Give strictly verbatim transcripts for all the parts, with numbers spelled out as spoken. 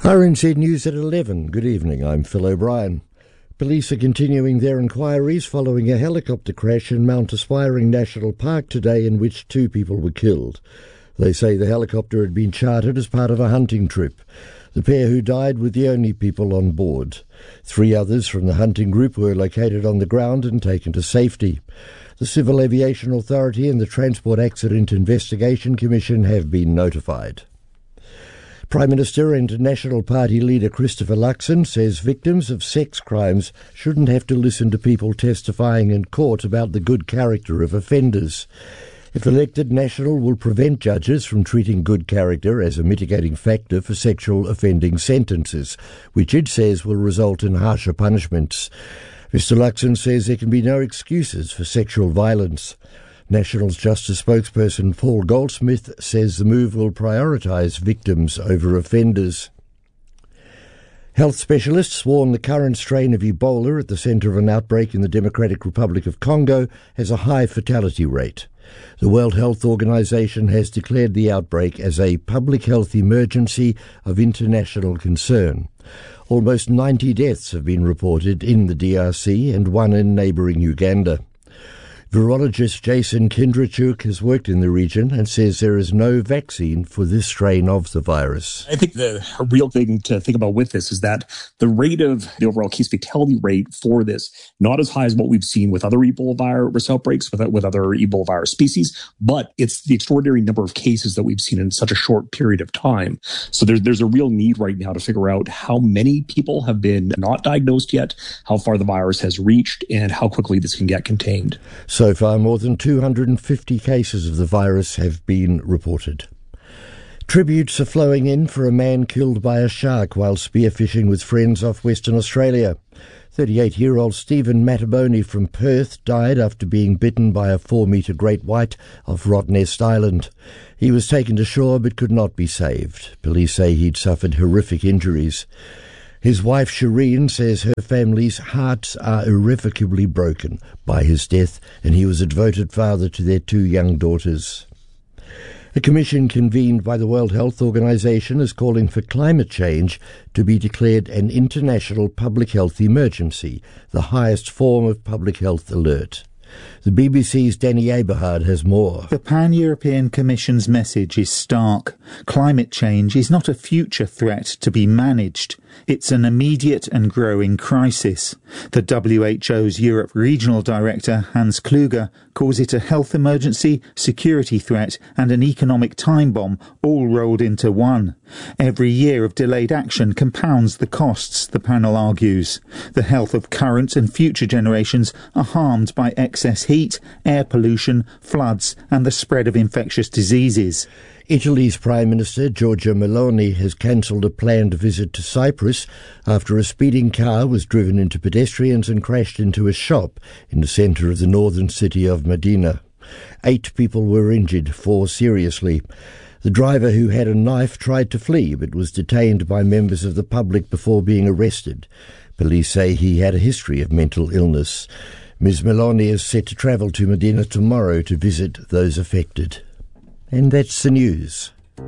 R N Z News at eleven. Good evening, I'm Phil O'Brien. Police are continuing their inquiries following a helicopter crash in Mount Aspiring National Park today in which two people were killed. They say the helicopter had been chartered as part of a hunting trip. The pair who died were the only people on board. Three others from the hunting group were located on the ground and taken to safety. The Civil Aviation Authority and the Transport Accident Investigation Commission have been notified. Prime Minister and National Party leader Christopher Luxon says victims of sex crimes shouldn't have to listen to people testifying in court about the good character of offenders. If elected, National will prevent judges from treating good character as a mitigating factor for sexual offending sentences, which it says will result in harsher punishments. Mister Luxon says there can be no excuses for sexual violence. National's Justice spokesperson Paul Goldsmith says the move will prioritise victims over offenders. Health specialists warn the current strain of Ebola at the centre of an outbreak in the Democratic Republic of Congo has a high fatality rate. The World Health Organization has declared the outbreak as a public health emergency of international concern. Almost ninety deaths have been reported in the D R C and one in neighbouring Uganda. Virologist Jason Kindrachuk has worked in the region and says there is no vaccine for this strain of the virus. I think the real thing to think about with this is that the rate of the overall case fatality rate for this, not as high as what we've seen with other Ebola virus outbreaks, with, with other Ebola virus species, but it's the extraordinary number of cases that we've seen in such a short period of time. So there's, there's a real need right now to figure out how many people have been not diagnosed yet, how far the virus has reached, and how quickly this can get contained. So far, more than two hundred fifty cases of the virus have been reported. Tributes are flowing in for a man killed by a shark while spearfishing with friends off Western Australia. thirty-eight-year-old Stephen Mataboni from Perth died after being bitten by a four-metre great white off Rottnest Island. He was taken to shore but could not be saved. Police say he'd suffered horrific injuries. His wife, Shireen, says her family's hearts are irrevocably broken by his death, and he was a devoted father to their two young daughters. A commission convened by the World Health Organization is calling for climate change to be declared an international public health emergency, the highest form of public health alert. The B B C's Danny Aberhard has more. The Pan-European Commission's message is stark. Climate change is not a future threat to be managed. It's an immediate and growing crisis. The W H O's Europe Regional Director, Hans Kluge, calls it a health emergency, security threat and an economic time bomb all rolled into one. Every year of delayed action compounds the costs, the panel argues. The health of current and future generations are harmed by excess heat, air pollution, floods and the spread of infectious diseases. Italy's Prime Minister, Giorgia Meloni, has cancelled a planned visit to Cyprus after a speeding car was driven into pedestrians and crashed into a shop in the centre of the northern city of Medina. Eight people were injured, four seriously. The driver, who had a knife, tried to flee but was detained by members of the public before being arrested. Police say he had a history of mental illness. Miz Meloni is set to travel to Medina tomorrow to visit those affected. And that's the news.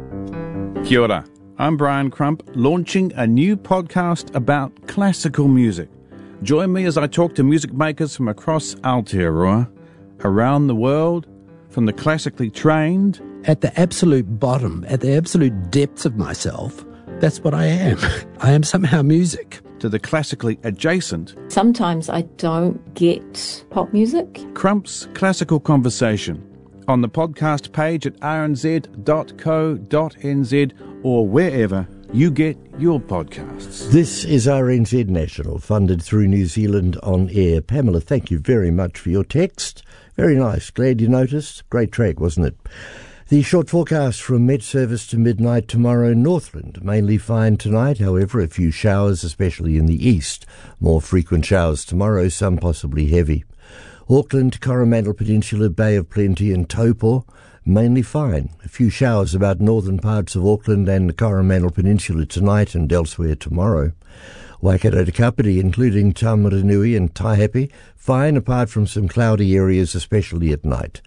Kia ora. I'm Brian Crump, launching a new podcast about classical music. Join me as I talk to music makers from across Aotearoa, around the world, from the classically trained. At the absolute bottom, at the absolute depths of myself, that's what I am. I am somehow music. To the classically adjacent. Sometimes I don't get pop music. Crump's Classical Conversation. On the podcast page at r n z dot co dot n z or wherever you get your podcasts. This is R N Z National, funded through New Zealand On Air. Pamela, thank you very much for your text. Very nice. Glad you noticed. Great track, wasn't it? The short forecast from Met Service to midnight tomorrow, Northland. Mainly fine tonight, however, a few showers, especially in the east. More frequent showers tomorrow, some possibly heavy. Auckland, Coromandel Peninsula, Bay of Plenty and Taupo, mainly fine. A few showers about northern parts of Auckland and the Coromandel Peninsula tonight and elsewhere tomorrow. Waikato to Kapiti, including Taumaranui and Taihape, fine apart from some cloudy areas, especially at night.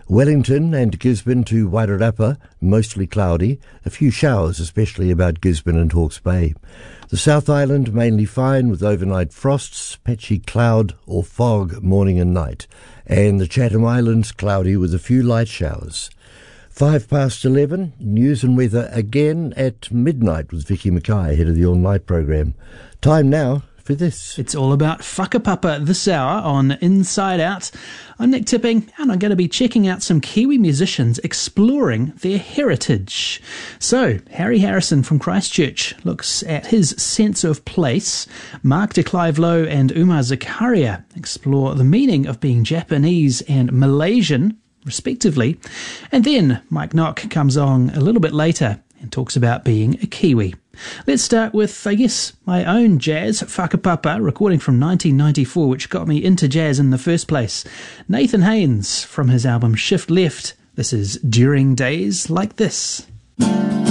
Wellington and Gisborne to Wairarapa, mostly cloudy. A few showers, especially about Gisborne and Hawke's Bay. The South Island mainly fine with overnight frosts, patchy cloud or fog morning and night. And the Chatham Islands cloudy with a few light showers. Five past eleven, news and weather again at midnight with Vicky Mackay, head of the all-night program. Time now for this. It's all about whakapapa this hour on Inside Out. I'm Nick Tipping, and I'm going to be checking out some Kiwi musicians exploring their heritage. So, Harry Harrison from Christchurch looks at his sense of place. Mark de Clive Lowe and Umar Zakaria explore the meaning of being Japanese and Malaysian, respectively. And then Mike Knock comes on a little bit later and talks about being a Kiwi. Let's start with, I guess, my own jazz, whakapapa, recording from nineteen ninety-four, which got me into jazz in the first place. Nathan Haynes from his album Shift Left. This is During Days Like This.